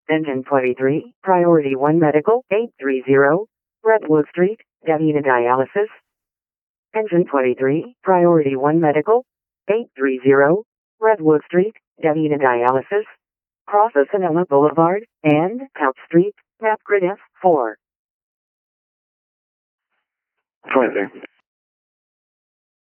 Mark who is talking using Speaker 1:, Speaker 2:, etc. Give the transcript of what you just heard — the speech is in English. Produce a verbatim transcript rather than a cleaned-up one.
Speaker 1: Engine twenty-three, Priority one Medical, eight thirty, Redwood Street, Davina Dialysis. Engine twenty-three, Priority one Medical, eight thirty, Redwood Street, Davina Dialysis. Crosses Sonoma Boulevard, and Count Street, map grid F four.
Speaker 2: twenty-three.